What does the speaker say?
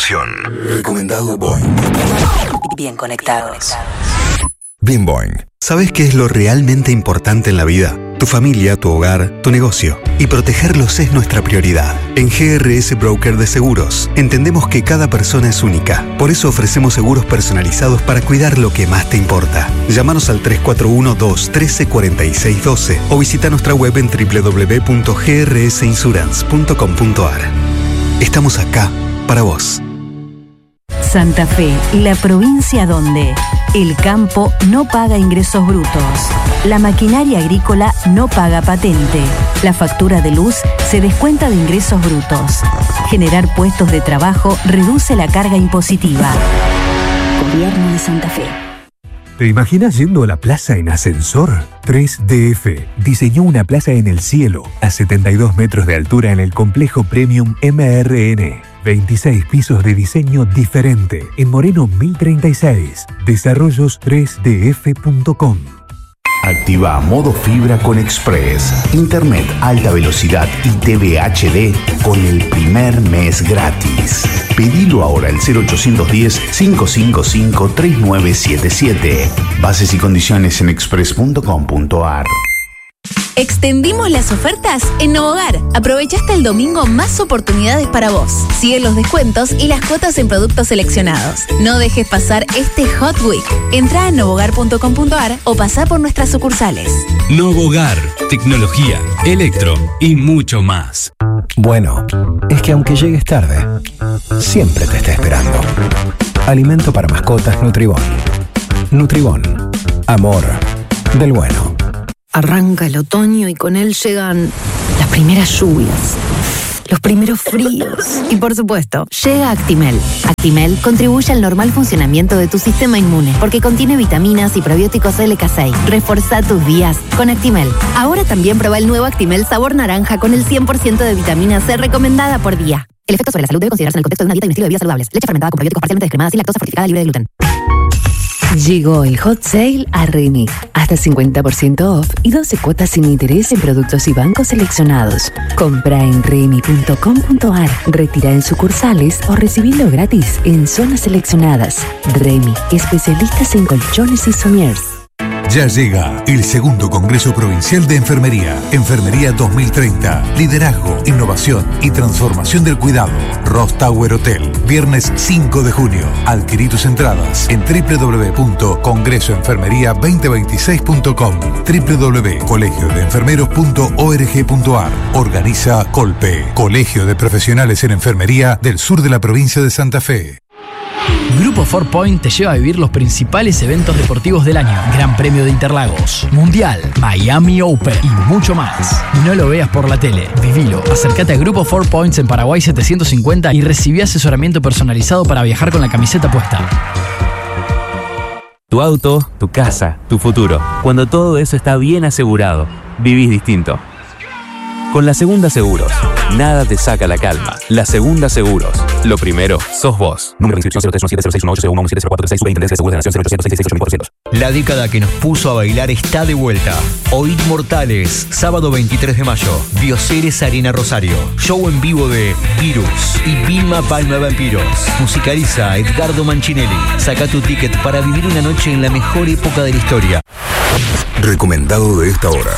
información. Recomendado Boing. Bien conectados. Bien Boing. ¿Sabes qué es lo realmente importante en la vida? Tu familia, tu hogar, tu negocio. Y protegerlos es nuestra prioridad. En GRS Broker de Seguros, entendemos que cada persona es única. Por eso ofrecemos seguros personalizados para cuidar lo que más te importa. Llámanos al 341-213-4612 o visita nuestra web en www.grsinsurance.com.ar. Estamos acá para vos. Santa Fe, la provincia donde el campo no paga ingresos brutos, la maquinaria agrícola no paga patente, la factura de luz se descuenta de ingresos brutos. Generar puestos de trabajo reduce la carga impositiva. Gobierno de Santa Fe. ¿Te imaginas yendo a la plaza en ascensor? 3DF diseñó una plaza en el cielo a 72 metros de altura en el complejo Premium MRN. 26 pisos de diseño diferente en Moreno 1036. Desarrollos 3df.com. Activa modo fibra con Express. Internet alta velocidad y TV HD con el primer mes gratis. Pedilo ahora al 0810-555-3977. Bases y condiciones en express.com.ar. Extendimos las ofertas en Novogar. Aprovecha hasta el domingo más oportunidades para vos. Sigue los descuentos y las cuotas en productos seleccionados. No dejes pasar este Hot Week. Entra a novogar.com.ar o pasá por nuestras sucursales. Novogar, tecnología, electro y mucho más. Bueno, es que aunque llegues tarde, siempre te está esperando. Alimento para mascotas Nutribón. Nutribón. Amor del bueno. Arranca el otoño y con él llegan las primeras lluvias, los primeros fríos y, por supuesto, llega Actimel. Actimel contribuye al normal funcionamiento de tu sistema inmune porque contiene vitaminas y probióticos LK6. Reforzá tus días con Actimel. Ahora también prueba el nuevo Actimel sabor naranja con el 100% de vitamina C recomendada por día. El efecto sobre la salud debe considerarse en el contexto de una dieta y un estilo de vida saludables. Leche fermentada con probióticos parcialmente descremada sin lactosa, fortificada, libre de gluten. Llegó el hot sale a Remy. Hasta 50% off y 12 cuotas sin interés en productos y bancos seleccionados. Compra en remy.com.ar, retira en sucursales o recibilo gratis en zonas seleccionadas. Remy, especialistas en colchones y somiers. Ya llega el segundo Congreso Provincial de Enfermería. Enfermería 2030. Liderazgo, innovación y transformación del cuidado. Ross Tower Hotel. Viernes 5 de junio. Adquirí tus entradas en www.congresoenfermería2026.com, www.colegiodeenfermeros.org.ar. Organiza Colpe, Colegio de Profesionales en Enfermería del sur de la provincia de Santa Fe. Grupo 4Point te lleva a vivir los principales eventos deportivos del año. Gran Premio de Interlagos, Mundial, Miami Open y mucho más. No lo veas por la tele, vivilo. Acércate a Grupo 4Points en Paraguay 750 y recibí asesoramiento personalizado para viajar con la camiseta puesta. Tu auto, tu casa, tu futuro. Cuando todo eso está bien asegurado, vivís distinto. Con La Segunda Seguros, nada te saca la calma. La Segunda Seguros. Lo primero, sos vos. Número de inscripción 0317061801170436. Superintendencia de Seguros de Nación 0800 La década que nos puso a bailar está de vuelta. Oíd Mortales, sábado 23 de mayo. Bioceres Arena Rosario. Show en vivo de Virus y Vilma Palma Vampiros. Musicaliza Edgardo Mancinelli. Saca tu ticket para vivir una noche en la mejor época de la historia. Recomendado de esta hora.